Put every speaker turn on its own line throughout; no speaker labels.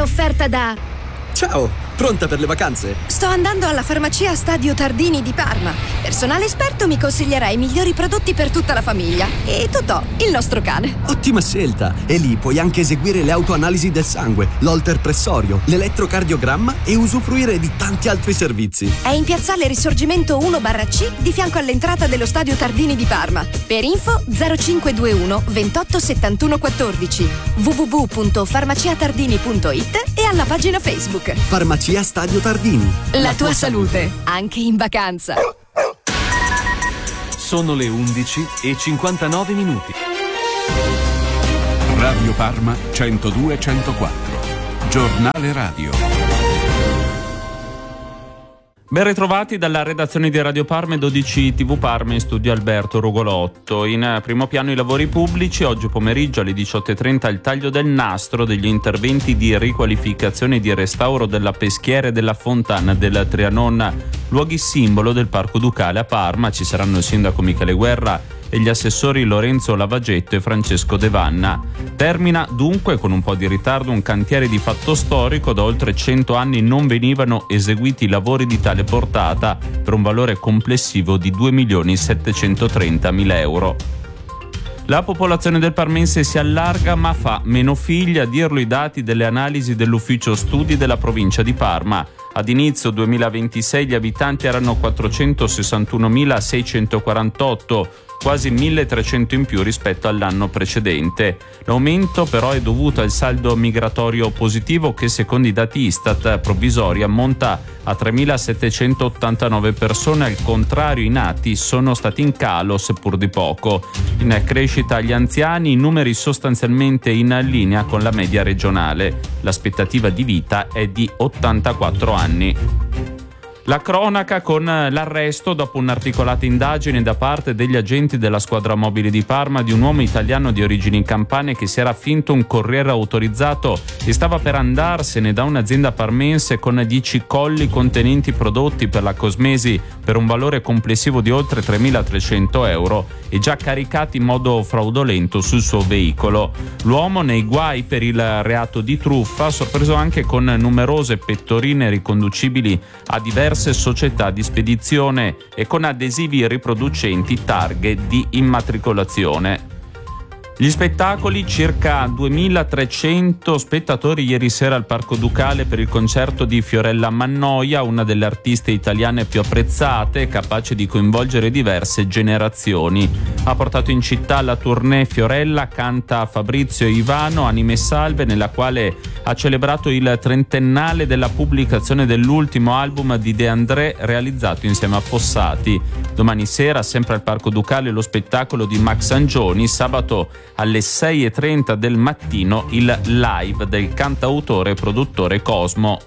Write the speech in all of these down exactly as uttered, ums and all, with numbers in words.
offerta da...
Ciao, pronta per le vacanze?
Sto andando alla farmacia Stadio Tardini di Parma. Personale esperto mi consiglierà i migliori prodotti per tutta la famiglia. E Totò, il nostro cane.
Ottima scelta! E lì puoi anche eseguire le autoanalisi del sangue, l'holter pressorio, l'elettrocardiogramma e usufruire di tanti altri servizi.
È in piazzale Risorgimento uno barra C di fianco all'entrata dello Stadio Tardini di Parma. Per info zero cinque due uno ventotto settantuno quattordici, w w w punto farmaciatardini punto it e alla pagina Facebook.
Farmacia Stadio Tardini.
La, La tua, tua salute, salute, anche in vacanza.
Sono le undici e cinquantanove minuti.
Radio Parma centodue centoquattro. Giornale radio.
Ben ritrovati dalla redazione di Radio Parma e dodici tivù Parma, in studio Alberto Rugolotto. In primo piano i lavori pubblici. Oggi pomeriggio alle diciotto e trenta il taglio del nastro degli interventi di riqualificazione e di restauro della peschiera e della fontana del Trianon, luoghi simbolo del Parco Ducale a Parma. Ci saranno il sindaco Michele Guerra e gli assessori Lorenzo Lavagetto e Francesco De Vanna. Termina dunque con un po' di ritardo un cantiere di fatto storico. Da oltre cento anni non venivano eseguiti lavori di tale portata, per un valore complessivo di due milioni settecentotrentamila euro. La popolazione del parmense si allarga ma fa meno figli, a dirlo i dati delle analisi dell'ufficio studi della provincia di Parma. Ad inizio duemilaventisei gli abitanti erano quattrocentosessantunomilaseicentoquarantotto, quasi milletrecento in più rispetto all'anno precedente. L'aumento però è dovuto al saldo migratorio positivo che, secondo i dati Istat provvisori, ammonta a tremilasettecentottantanove persone. Al contrario, i nati sono stati in calo, seppur di poco. In crescita gli anziani, i numeri sostanzialmente in linea con la media regionale. L'aspettativa di vita è di ottantaquattro anni. La cronaca con l'arresto, dopo un'articolata indagine da parte degli agenti della squadra mobile di Parma, di un uomo italiano di origini campane che si era finto un corriere autorizzato e stava per andarsene da un'azienda parmense con dieci colli contenenti prodotti per la cosmesi per un valore complessivo di oltre tremilatrecento euro e già caricati in modo fraudolento sul suo veicolo. L'uomo, nei guai per il reato di truffa, sorpreso anche con numerose pettorine riconducibili a diverse società di spedizione e con adesivi riproducenti targhe di immatricolazione. Gli spettacoli: circa duemilatrecento spettatori ieri sera al Parco Ducale per il concerto di Fiorella Mannoia, una delle artiste italiane più apprezzate, capace di coinvolgere diverse generazioni. Ha portato in città la tournée Fiorella canta Fabrizio Ivano, Anime Salve, nella quale ha celebrato il trentennale della pubblicazione dell'ultimo album di De André realizzato insieme a Fossati. Domani sera, sempre al Parco Ducale, lo spettacolo di Max Angioni. Sabato alle sei e trenta del mattino il live del cantautore e produttore Cosmo.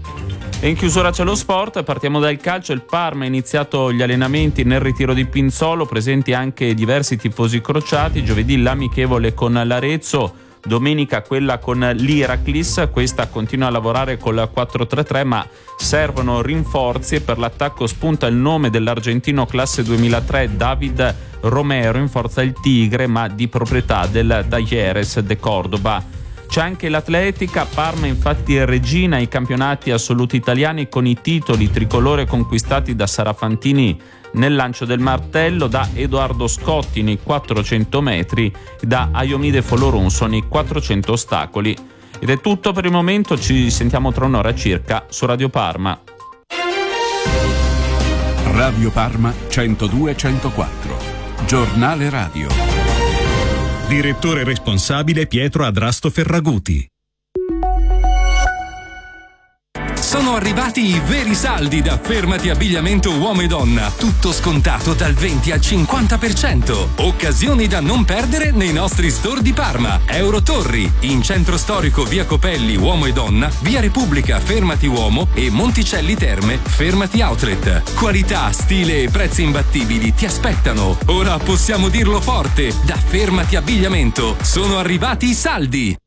E in chiusura c'è lo sport, partiamo dal calcio. Il Parma ha iniziato gli allenamenti nel ritiro di Pinzolo, presenti anche diversi tifosi crociati. Giovedì l'amichevole con l'Arezzo, domenica quella con l'Iraklis. Questa continua a lavorare col quattro tre tre, ma servono rinforzi e per l'attacco spunta il nome dell'argentino classe duemilatré David Romero, in forza il Tigre ma di proprietà del Talleres de Córdoba. C'è anche l'atletica. Parma infatti è regina ai campionati assoluti italiani con i titoli tricolore conquistati da Sara Fantini nel lancio del martello, da Edoardo Scotti nei quattrocento metri e da Ayomide Foloronso nei quattrocento ostacoli. Ed è tutto per il momento, ci sentiamo tra un'ora circa su Radio Parma.
Radio Parma centodue centoquattro. Giornale radio.
Direttore responsabile Pietro Adrasto Ferraguti.
Sono arrivati i veri saldi da Fermati Abbigliamento Uomo e Donna. Tutto scontato dal venti al cinquanta per cento. Occasioni da non perdere nei nostri store di Parma. Eurotorri, in centro storico via Copelli Uomo e Donna, via Repubblica Fermati Uomo e Monticelli Terme Fermati Outlet. Qualità, stile e prezzi imbattibili ti aspettano. Ora possiamo dirlo forte, da Fermati Abbigliamento sono arrivati i saldi.